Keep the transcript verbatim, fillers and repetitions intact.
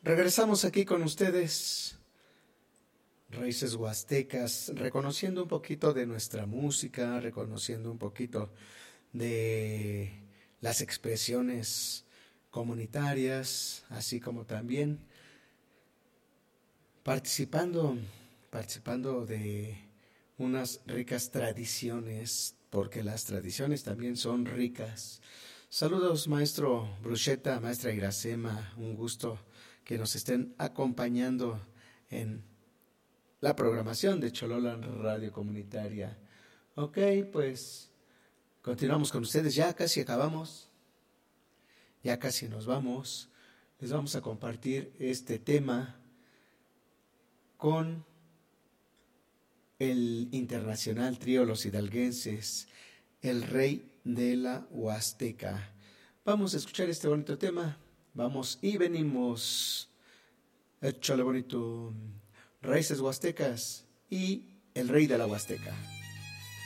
Regresamos aquí con ustedes, Raíces Huastecas, reconociendo un poquito de nuestra música, reconociendo un poquito de las expresiones comunitarias, así como también participando, participando de unas ricas tradiciones, porque las tradiciones también son ricas. Saludos, maestro Brucheta, maestra Iracema, un gusto que nos estén acompañando en la programación de Chololan Radio Comunitaria. Ok, pues continuamos con ustedes, ya casi acabamos, ya casi nos vamos. Les vamos a compartir este tema con el internacional trío Los Hidalguenses, el rey de la Huasteca. Vamos a escuchar este bonito tema. Vamos y venimos. Échale bonito. Raíces Huastecas y el rey de la Huasteca.